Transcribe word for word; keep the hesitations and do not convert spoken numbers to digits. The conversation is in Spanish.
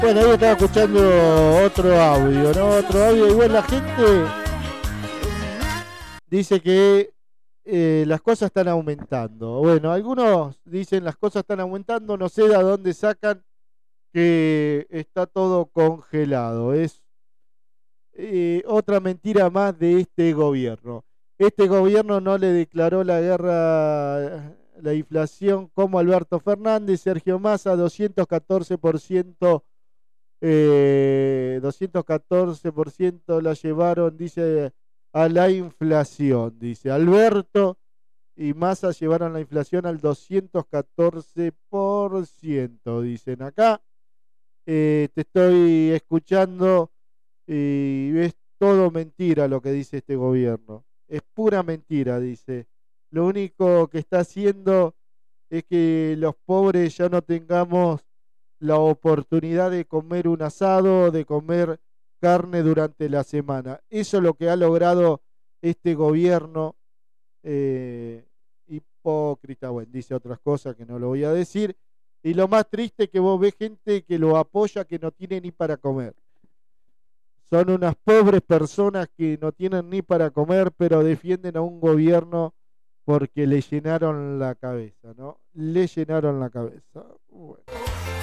Bueno, ahí estaba escuchando otro audio, ¿no? Otro audio. Igual la gente dice que eh, las cosas están aumentando. Bueno, algunos dicen las cosas están aumentando, no sé de dónde sacan que está todo congelado. Es eh, otra mentira más de este gobierno. Este gobierno no le declaró la guerra, la inflación como Alberto Fernández, Sergio Massa, doscientos catorce por ciento. Eh, doscientos catorce por ciento la llevaron, dice, a la inflación, dice Alberto y Massa llevaron la inflación al doscientos catorce por ciento, dicen acá. Eh, te estoy escuchando y es todo mentira lo que dice este gobierno. Es pura mentira, dice. Lo único que está haciendo es que los pobres ya no tengamos la oportunidad de comer un asado, de comer carne durante la semana. Eso es lo que ha logrado este gobierno eh, hipócrita. Bueno, dice otras cosas que no lo voy a decir. Y lo más triste es que vos ves gente que lo apoya que no tiene ni para comer. Son unas pobres personas que no tienen ni para comer, pero defienden a un gobierno porque le llenaron la cabeza, ¿no? Le llenaron la cabeza. Bueno.